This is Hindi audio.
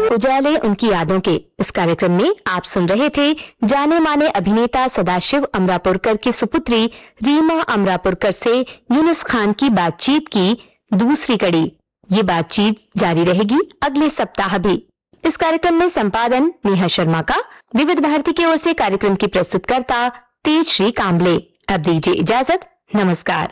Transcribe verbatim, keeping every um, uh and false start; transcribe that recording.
उजाले उनकी यादों के। इस कार्यक्रम में आप सुन रहे थे जाने माने अभिनेता सदाशिव अमरापुरकर की सुपुत्री रीमा अमरापुरकर से यूनुस खान की बातचीत की दूसरी कड़ी। ये बातचीत जारी रहेगी अगले सप्ताह भी। इस कार्यक्रम में संपादन नेहा शर्मा का। विविध भारती की ओर से कार्यक्रम की प्रस्तुतकर्ता तेजश्री कांबले। अब दीजिए इजाजत। नमस्कार।